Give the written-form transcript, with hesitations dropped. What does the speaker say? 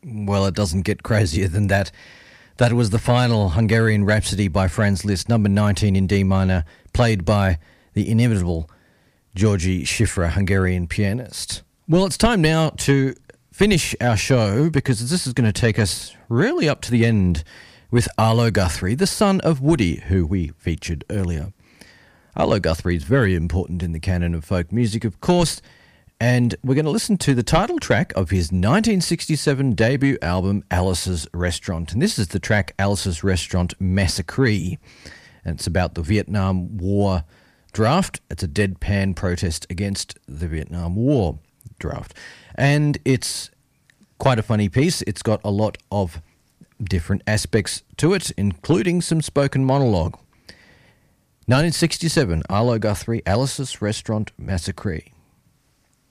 Well, it doesn't get crazier than that. That was the final Hungarian Rhapsody by Franz Liszt, number 19 in D minor, played by the inimitable Georgi Schiffer, Hungarian pianist. Well, it's time now to finish our show because this is going to take us really up to the end with Arlo Guthrie, the son of Woody, who we featured earlier. Arlo Guthrie is very important in the canon of folk music, of course, and we're going to listen to the title track of his 1967 debut album, Alice's Restaurant. And this is the track Alice's Restaurant Massacre. And it's about the Vietnam War draft. It's a deadpan protest against the Vietnam War draft. And it's quite a funny piece. It's got a lot of different aspects to it, including some spoken monologue. 1967, Arlo Guthrie, Alice's Restaurant Massacre.